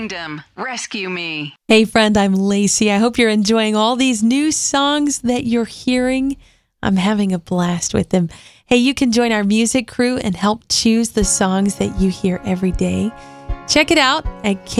kingdom. Rescue me. Hey friend, I'm Lacey. I hope you're enjoying all these new songs that you're hearing. I'm having a blast with them. Hey, you can join our music crew and help choose the songs that you hear every day. Check it out at